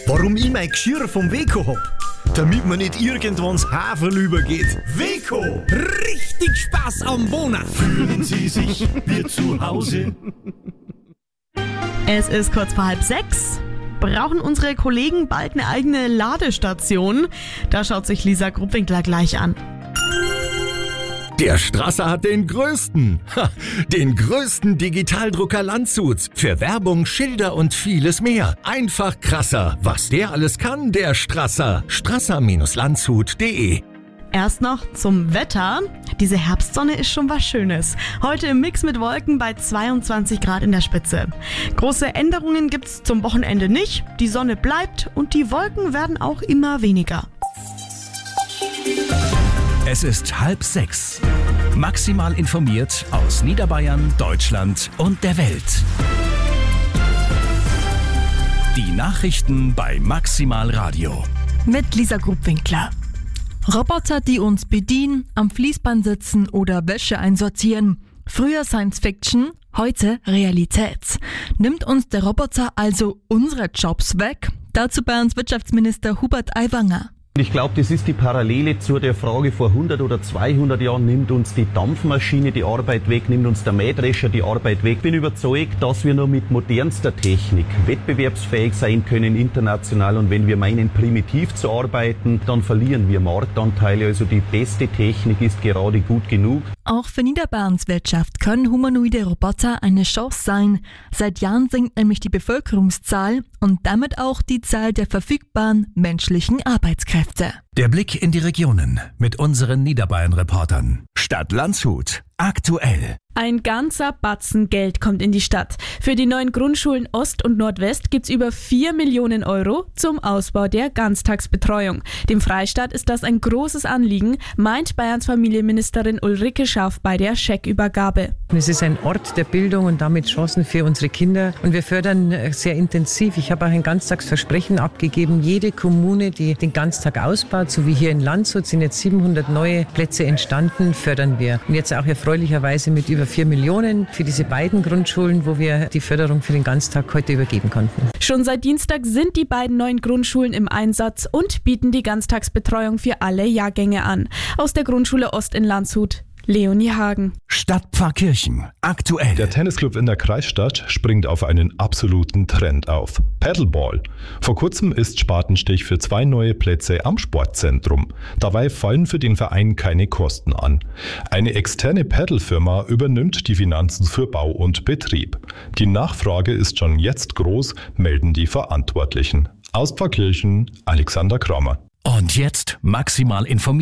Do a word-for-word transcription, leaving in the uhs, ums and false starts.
Warum ich mein Geschirr vom Weco hab? Damit man nicht irgendwann das Haferl übergeht. Weco! Richtig Spaß am Wohnen. Fühlen Sie sich wie zu Hause? Es ist kurz vor halb sechs. Brauchen unsere Kollegen bald eine eigene Ladestation? Da schaut sich Lisa Gruppwinkler gleich an. Der Strasser hat den größten, ha, den größten Digitaldrucker Landshuts für Werbung, Schilder und vieles mehr. Einfach krasser, was der alles kann, der Strasser. strasser Landshut punkt de. Erst noch zum Wetter. Diese Herbstsonne ist schon was Schönes. Heute im Mix mit Wolken bei zweiundzwanzig Grad in der Spitze. Große Änderungen gibt's zum Wochenende nicht. Die Sonne bleibt und die Wolken werden auch immer weniger. Es ist halb sechs. Maximal informiert aus Niederbayern, Deutschland und der Welt. Die Nachrichten bei Maximal Radio. Mit Lisa Gruppwinkler. Roboter, die uns bedienen, am Fließband sitzen oder Wäsche einsortieren. Früher Science Fiction, heute Realität. Nimmt uns der Roboter also unsere Jobs weg? Dazu Bayerns Wirtschaftsminister Hubert Aiwanger. Ich glaube, das ist die Parallele zu der Frage vor hundert oder zweihundert Jahren, nimmt uns die Dampfmaschine die Arbeit weg, nimmt uns der Mähdrescher die Arbeit weg. Ich bin überzeugt, dass wir nur mit modernster Technik wettbewerbsfähig sein können international, und wenn wir meinen, primitiv zu arbeiten, dann verlieren wir Marktanteile. Also die beste Technik ist gerade gut genug. Auch für Niederbayerns Wirtschaft können humanoide Roboter eine Chance sein. Seit Jahren sinkt nämlich die Bevölkerungszahl und damit auch die Zahl der verfügbaren menschlichen Arbeitskräfte. Der Blick in die Regionen mit unseren Niederbayern-Reportern. Stadt Landshut. Aktuell. Ein ganzer Batzen Geld kommt in die Stadt. Für die neuen Grundschulen Ost und Nordwest gibt's über vier Millionen Euro zum Ausbau der Ganztagsbetreuung. Dem Freistaat ist das ein großes Anliegen, meint Bayerns Familienministerin Ulrike Schaaf bei der Scheckübergabe. Es ist ein Ort der Bildung und damit Chancen für unsere Kinder. Und wir fördern sehr intensiv. Ich habe auch ein Ganztagsversprechen abgegeben. Jede Kommune, die den Ganztag ausbaut, so wie hier in Landshut, sind jetzt siebenhundert neue Plätze entstanden, fördern wir. Und jetzt auch erfreulicherweise mit über vier Millionen für diese beiden Grundschulen, wo wir die Förderung für den Ganztag heute übergeben konnten. Schon seit Dienstag sind die beiden neuen Grundschulen im Einsatz und bieten die Ganztagsbetreuung für alle Jahrgänge an. Aus der Grundschule Ost in Landshut, Leonie Hagen. Stadtpfarrkirchen. Aktuell. Der Tennisclub in der Kreisstadt springt auf einen absoluten Trend auf. Paddleball. Vor kurzem ist Spatenstich für zwei neue Plätze am Sportzentrum. Dabei fallen für den Verein keine Kosten an. Eine externe Paddlefirma übernimmt die Finanzen für Bau und Betrieb. Die Nachfrage ist schon jetzt groß, melden die Verantwortlichen. Aus Pfarrkirchen, Alexander Kramer. Und jetzt maximal informiert.